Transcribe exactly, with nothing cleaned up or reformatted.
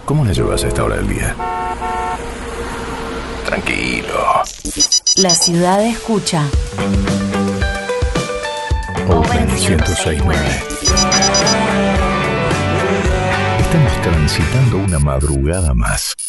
¿Cómo la llevas a esta hora del día? Tranquilo. La ciudad escucha. Open ciento seis punto nueve. Estamos transitando una madrugada más.